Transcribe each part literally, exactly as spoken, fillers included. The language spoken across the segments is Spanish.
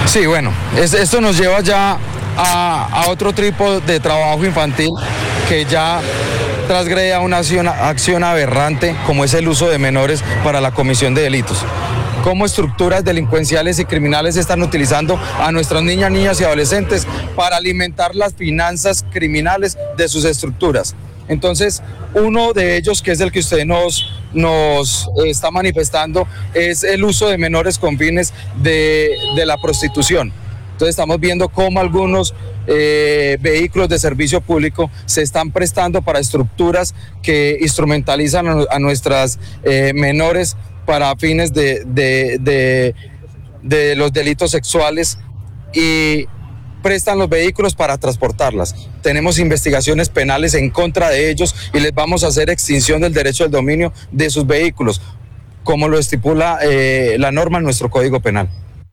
Sí, bueno, es, esto nos lleva ya a, a otro tipo de trabajo infantil que ya transgrede a una acción, acción aberrante como es el uso de menores para la comisión de delitos. Cómo estructuras delincuenciales y criminales están utilizando a nuestras niñas, niñas y adolescentes para alimentar las finanzas criminales de sus estructuras. Entonces, uno de ellos, que es el que usted nos, nos está manifestando, es el uso de menores con fines de, de la prostitución. Entonces estamos viendo cómo algunos eh, vehículos de servicio público se están prestando para estructuras que instrumentalizan a, a nuestras eh, menores para fines de, de, de, de los delitos sexuales y prestan los vehículos para transportarlas. Tenemos investigaciones penales en contra de ellos y les vamos a hacer extinción del derecho al dominio de sus vehículos, como lo estipula eh, la norma en nuestro Código Penal.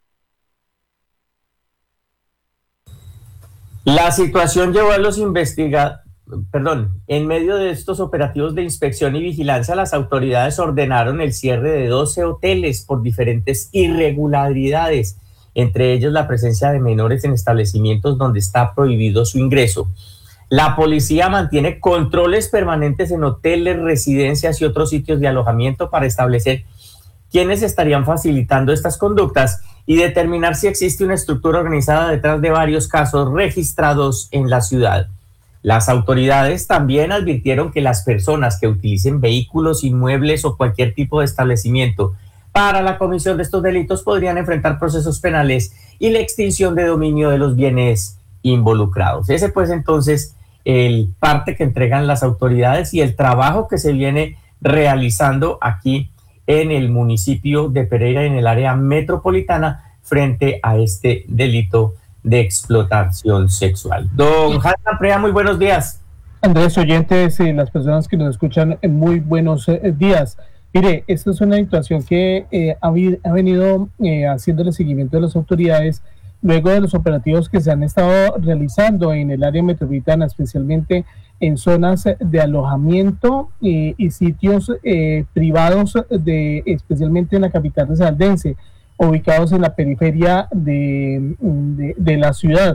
La situación llevó a los investigadores, perdón, en medio de estos operativos de inspección y vigilancia, las autoridades ordenaron el cierre de doce hoteles por diferentes irregularidades, entre ellos la presencia de menores en establecimientos donde está prohibido su ingreso. La policía mantiene controles permanentes en hoteles, residencias y otros sitios de alojamiento para establecer quiénes estarían facilitando estas conductas y determinar si existe una estructura organizada detrás de varios casos registrados en la ciudad. Las autoridades también advirtieron que las personas que utilicen vehículos, inmuebles o cualquier tipo de establecimiento para la comisión de estos delitos podrían enfrentar procesos penales y la extinción de dominio de los bienes involucrados. Ese pues entonces el parte que entregan las autoridades y el trabajo que se viene realizando aquí en el municipio de Pereira, en el área metropolitana, frente a este delito de explotación sexual. Don Hassan Prea, muy buenos días. Andrés, oyentes y las personas que nos escuchan, muy buenos eh, días. Mire, esta es una situación que eh, ha, ha venido eh, haciéndole seguimiento de las autoridades luego de los operativos que se han estado realizando en el área metropolitana, especialmente en zonas de alojamiento eh, y sitios eh, privados, de, especialmente en la capital risaraldense, ubicados en la periferia de, de, de la ciudad.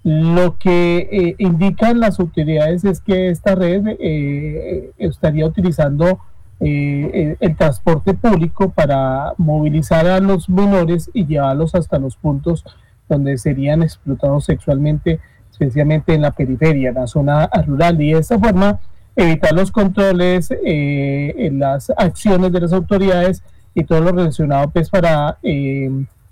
Lo que eh, indican las autoridades es que esta red eh, estaría utilizando eh, el transporte público para movilizar a los menores y llevarlos hasta los puntos donde serían explotados sexualmente, especialmente en la periferia, en la zona rural, y de esta forma evitar los controles, eh, en las acciones de las autoridades y todo lo relacionado pues para eh,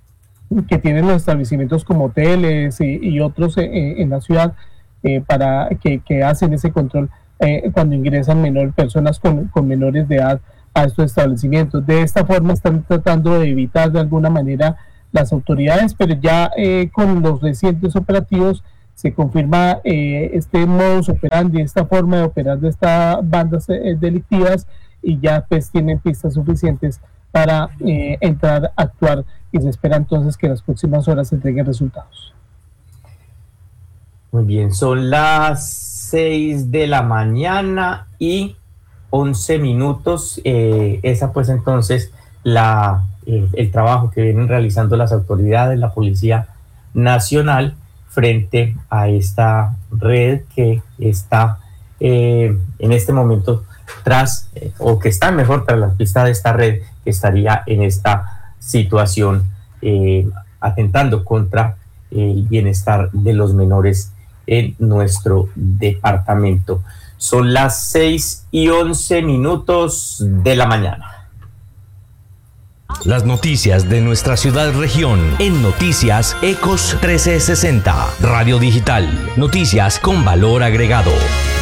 que tienen los establecimientos como hoteles y, y otros eh, en la ciudad eh, para que, que hacen ese control eh, cuando ingresan menor, personas con, con menores de edad a estos establecimientos. De esta forma están tratando de evitar de alguna manera las autoridades, pero ya eh, con los recientes operativos se confirma eh, este modus operandi, esta forma de operar de estas bandas eh, delictivas, y ya pues tienen pistas suficientes para eh, entrar a actuar, y se espera entonces que en las próximas horas se entreguen resultados. Muy bien, son las seis de la mañana y once minutos. Eh, esa pues entonces la, eh, el trabajo que vienen realizando las autoridades, la Policía Nacional, frente a esta red que está eh, en este momento tras, eh, o que está mejor tras la pista de esta red, que estaría en esta situación eh, atentando contra el bienestar de los menores en nuestro departamento. Son las seis y once minutos de la mañana. Las noticias de nuestra ciudad región en Noticias Ecos trescientos sesenta, Radio Digital, noticias con valor agregado.